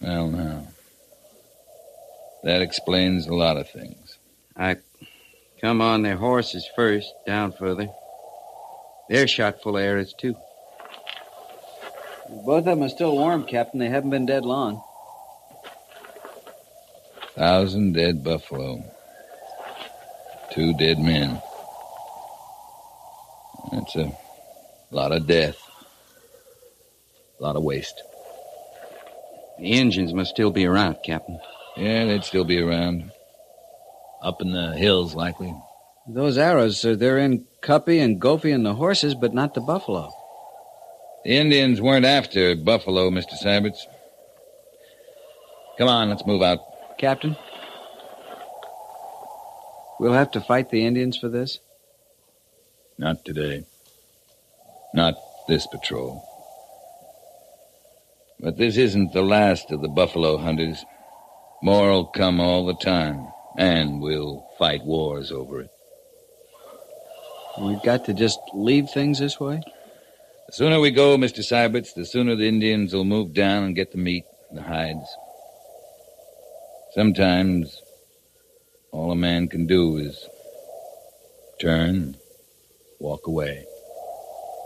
Well, now, that explains a lot of things. I come on their horses first, down further. They're shot full of arrows, too. Both of them are still warm, Captain. They haven't been dead long. 1,000 dead buffalo. 2 dead men. That's a lot of death. A lot of waste. The Indians must still be around, Captain. Yeah, they'd still be around. Up in the hills, likely. Those arrows, sir, they're in Cuppy and Gophie and the horses, but not the buffalo. The Indians weren't after buffalo, Mr. Syberts. Come on, let's move out. Captain? We'll have to fight the Indians for this? Not today. Not this patrol. But this isn't the last of the buffalo hunters. More'll come all the time, and we'll fight wars over it. We've got to just leave things this way? The sooner we go, Mr. Syberts, the sooner the Indians will move down and get the meat and the hides. Sometimes all a man can do is turn, walk away.